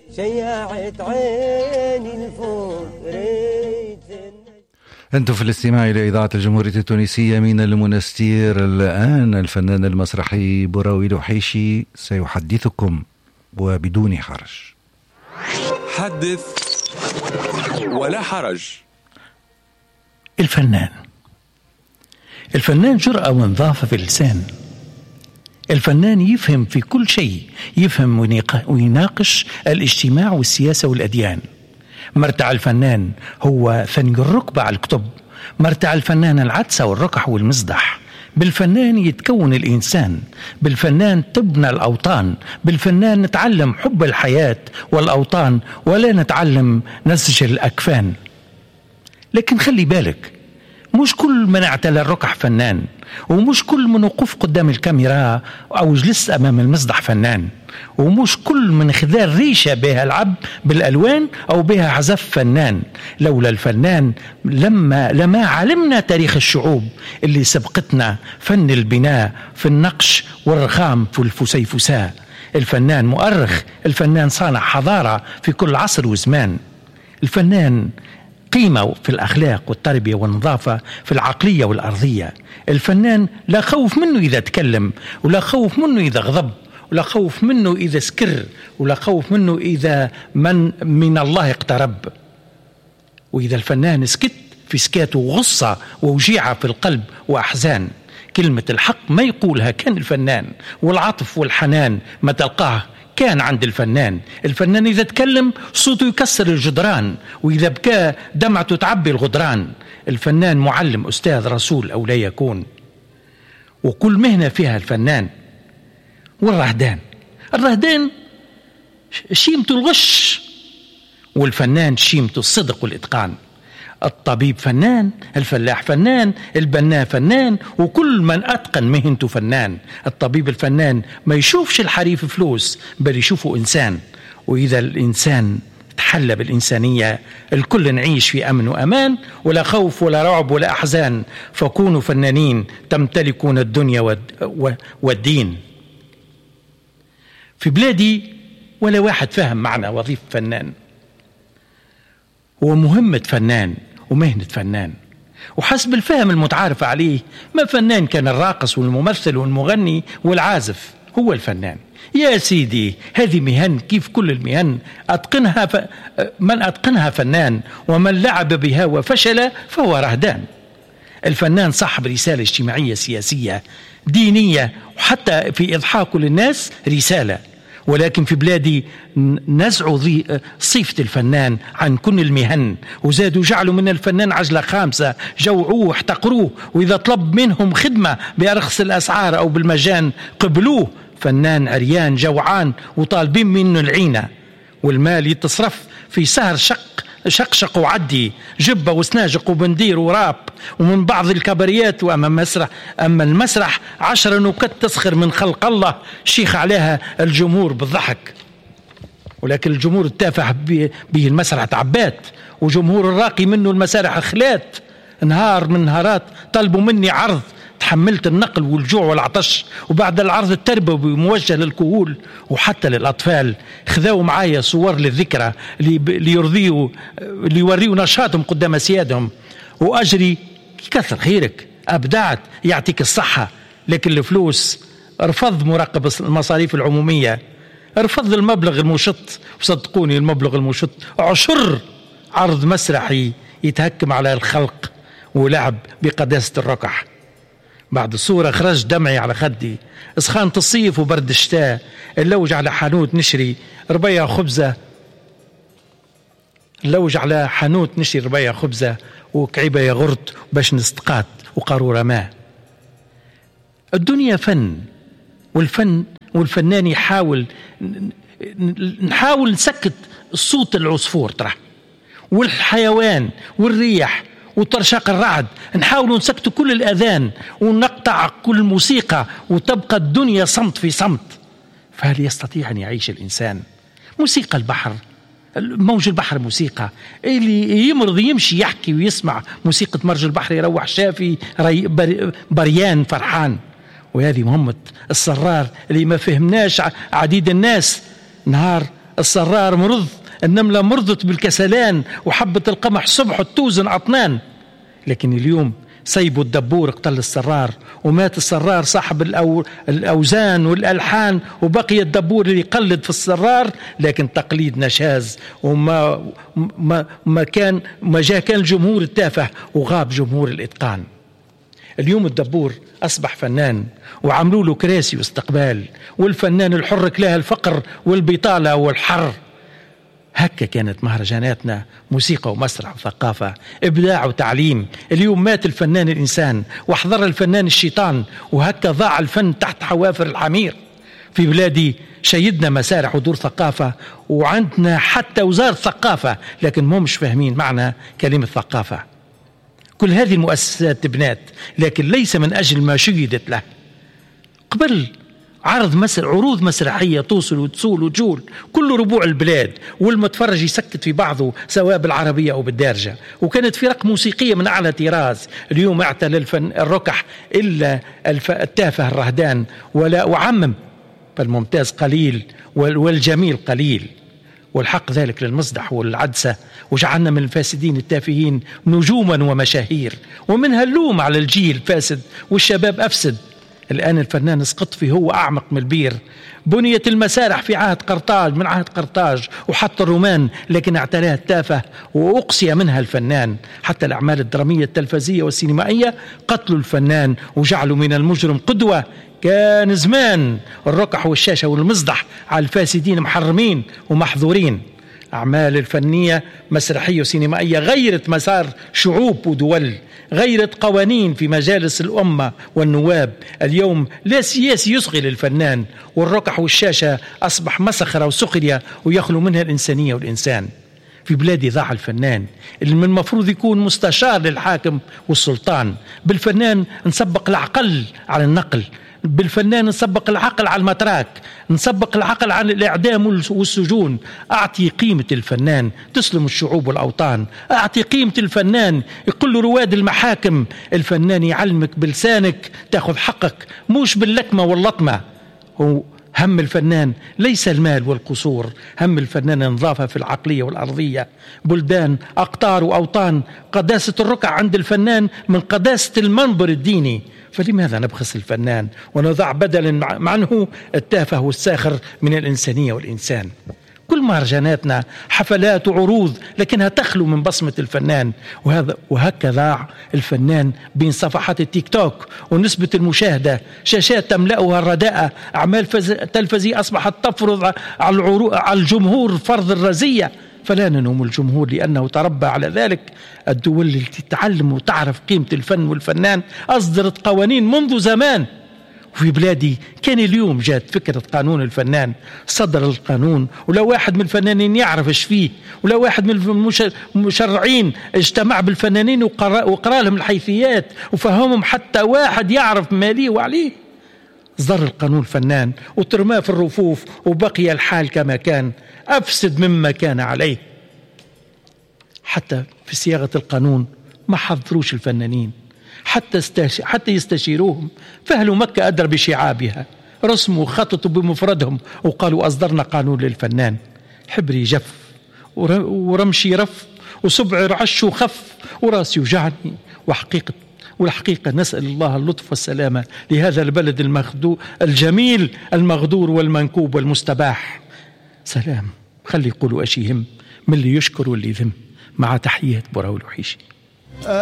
شيعت عيني الفوق ريت. أنتم في الاستماع إلى إذاعة الجمهورية التونسية من المنستير. الآن الفنان المسرحي براويل وحيشي سيحدثكم وبدون حرج. حدث ولا حرج. الفنان جرأة ونظافة في اللسان. الفنان يفهم في كل شيء، يفهم ويناقش الاجتماع والسياسة والأديان. مرتع الفنان هو ثني الركبة على الكتب، مرتع الفنان العدسة والركح والمزدح. بالفنان يتكون الإنسان، بالفنان تبنى الأوطان، بالفنان نتعلم حب الحياة والأوطان ولا نتعلم نسج الأكفان. لكن خلي بالك، مش كل من اعتلى الركح فنان، ومش كل من وقف قدام الكاميرا أو جلس أمام المسرح فنان، ومش كل من خذال ريشة بها العب بالألوان أو بها عزف فنان. لولا الفنان لما علمنا تاريخ الشعوب اللي سبقتنا، فن البناء في النقش والرخام في الفسيفساء. الفنان مؤرخ، الفنان صانع حضارة في كل عصر وزمان. الفنان قيمة في الأخلاق والتربية والنظافة في العقلية والأرضية. الفنان لا خوف منه إذا تكلم، ولا خوف منه إذا غضب، ولا خوف منه إذا سكر، ولا خوف منه إذا من الله اقترب. وإذا الفنان سكت، في سكاته غصة ووجيعة في القلب وأحزان. كلمة الحق ما يقولها كان الفنان، والعطف والحنان ما تلقاه كان عند الفنان. الفنان إذا تكلم صوته يكسر الجدران، وإذا بكى دمعته تعبي الغدران. الفنان معلم، أستاذ، رسول أو لا يكون. وكل مهنة فيها الفنان. الرهدان شيمته الغش، والفنان شيمته الصدق والإتقان. الطبيب فنان، الفلاح فنان، البناء فنان، وكل من أتقن مهنته فنان. الطبيب الفنان ما يشوفش الحريف فلوس، بل يشوفه إنسان. وإذا الإنسان تحلى بالإنسانية، الكل نعيش في أمن وأمان، ولا خوف ولا رعب ولا أحزان. فكونوا فنانين تمتلكون الدنيا والدين. في بلادي ولا واحد فهم معنى وظيفة فنان ومهمة فنان ومهنة فنان. وحسب الفهم المتعارف عليه، ما فنان كان الراقص والممثل والمغني والعازف هو الفنان. يا سيدي، هذه مهن كيف كل المهن، من أتقنها فنان، ومن لعب بها وفشل فهو رهدان. الفنان صاحب رسالة اجتماعية سياسية دينية، وحتى في إضحاكه للناس رسالة. ولكن في بلادي نزعوا صيفة الفنان عن كل المهن، وزادوا جعلوا من الفنان عجلة خامسة، جوعوه احتقروه، وإذا طلب منهم خدمة بأرخص الأسعار أو بالمجان قبلوه. فنان عريان جوعان وطالبين منه العينة، والمال يتصرف في سهر شقشق وعدي، جبة وسناجق وبندير وراب، ومن بعض الكبريات. أما المسرح 10 نكت تسخر من خلق الله، شيخ عليها الجمهور بالضحك. ولكن الجمهور التافه به المسرح تعبات، وجمهور الراقي منه المسارح خلات. نهار من نهارات طلبوا مني عرض، تحملت النقل والجوع والعطش، وبعد العرض التربوي موجه للكهول وحتى للأطفال. خذوا معايا صور للذكرى ليوريوا نشاطهم قدام سيادهم. وأجري كثر خيرك، أبدعت، يعطيك الصحة. لكن الفلوس رفض مراقب المصاريف العمومية، رفض المبلغ المشط. وصدقوني المبلغ المشط عشر عرض مسرحي يتهكم على الخلق ولعب بقداسة الركح. بعد الصورة خرج دمعي على خدي، اسخانة الصيف وبرد الشتاء، اللوج على حانوت نشري ربيع خبزة، اللوج على حانوت نشري ربيع خبزة وكعيبة يغرت باش نستقات وقارورة ماء. الدنيا فن، والفنان نحاول نسكت صوت العصفور ترى، والحيوان والريح وترشاق الرعد. نحاول نسكت كل الأذان ونقطع كل موسيقى، وتبقى الدنيا صمت في صمت. فهل يستطيع أن يعيش الإنسان؟ موسيقى البحر، موج البحر موسيقى. اللي يمرض يمشي يحكي ويسمع موسيقى مرج البحر يروح شافي بريان فرحان. وهذه مهمة السرار اللي ما فهمناش عديد الناس. نهار الصرار مرض، النملة مرضت بالكسلان، وحبة القمح صبح توزن أطنان. لكن اليوم سيبوا الدبور اقتل الصرار، ومات الصرار صاحب الأوزان والألحان، وبقي الدبور اللي يقلد في الصرار، لكن تقليد نشاز، وما كان الجمهور التافه وغاب جمهور الإتقان. اليوم الدبور أصبح فنان، وعملوا له كراسي واستقبال، والفنان الحر كلاه الفقر والبطالة والحر. هكا كانت مهرجاناتنا، موسيقى ومسرح وثقافة، إبداع وتعليم. اليوم مات الفنان الإنسان وحضر الفنان الشيطان، وهكا ضاع الفن تحت حوافر الحمير. في بلادي شيدنا مسارح ودور ثقافة، وعندنا حتى وزارة ثقافة، لكن ما مش فاهمين معنى كلمة ثقافة. كل هذه المؤسسات تبنات، لكن ليس من أجل ما شيدت له. قبل عروض مسرحية توصل وتسول وتجول كل ربوع البلاد، والمتفرج يسكت في بعضه سواء بالعربية أو بالدارجة، وكانت فرق موسيقية من أعلى طراز. اليوم اعتل الركح إلا التافه الرهدان، وعمم، فالممتاز قليل والجميل قليل، والحق ذلك للمصدح والعدسة، وجعلنا من الفاسدين التافهين نجوما ومشاهير، ومنها اللوم على الجيل الفاسد والشباب أفسد. الآن الفنان السقطفي هو أعمق من البير. بنيت المسارح في من عهد قرطاج وحتى الرومان، لكن اعتلاها التافه وأقصي منها الفنان. حتى الأعمال الدرامية التلفزية والسينمائية قتلوا الفنان وجعلوا من المجرم قدوة. كان زمان الركح والشاشة والمصدح على الفاسدين محرمين ومحظورين. أعمال الفنية مسرحية وسينمائية غيرت مسار شعوب ودول، غيرت قوانين في مجالس الأمة والنواب. اليوم لا سياسي يصغي للفنان، والركح والشاشة أصبح مسخرة وسخرية ويخلو منها الإنسانية والإنسان. في بلادي ضاع الفنان اللي من المفروض يكون مستشار للحاكم والسلطان. بالفنان نسبق العقل على النقل، بالفنان نسبق العقل على المتراك، نسبق العقل على الإعدام والسجون. أعطي قيمة الفنان تسلم الشعوب والأوطان. أعطي قيمة الفنان يقول له رواد المحاكم، الفنان يعلمك بلسانك تأخذ حقك، مش باللكمة واللطمة. هم الفنان ليس المال والقصور، هم الفنان النظافة في العقلية والأرضية. بلدان، أقطار وأوطان، قداسة الركع عند الفنان من قداسة المنبر الديني. فلماذا نبخس الفنان ونضع بدلا عنه التافه والساخر من الإنسانية والإنسان؟ كل مهرجاناتنا حفلات وعروض، لكنها تخلو من بصمة الفنان. وهكذا ضاع الفنان بين صفحات التيك توك ونسبة المشاهدة، شاشات تملأها الرداءة، أعمال تلفزية أصبحت تفرض على الجمهور فرض الرزية. فلا ننوم الجمهور لأنه تربى على ذلك. الدول التي تتعلم وتعرف قيمة الفن والفنان أصدرت قوانين منذ زمان. وفي بلادي كان اليوم جات فكرة قانون الفنان، صدر القانون، ولا واحد من الفنانين يعرف ايش فيه، ولا واحد من المشرعين اجتمع بالفنانين وقرأ لهم الحيثيات وفهمهم حتى واحد يعرف ما ليه وعليه. صدر القانون الفنان وترماه في الرفوف، وبقي الحال كما كان، أفسد مما كان عليه. حتى في صياغة القانون ما حضروش الفنانين حتى يستشيروهم. فأهل مكة أدرى بشعابها، رسموا خططوا بمفردهم وقالوا أصدرنا قانون للفنان. حبري جف ورمشي رف وسبع رعش وخف وراسي وجعني. والحقيقة نسأل الله اللطف والسلامة لهذا البلد الجميل المغدور والمنكوب والمستباح. سلام، خلي يقولوا أشيهم من اللي يشكر واللي يذم. مع تحيات براوي الوحيشي.